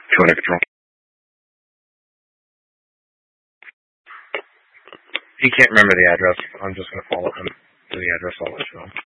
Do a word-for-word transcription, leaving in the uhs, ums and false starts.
two hundred control. He can't remember the address. I'm just going to follow him to the address I'll let you know.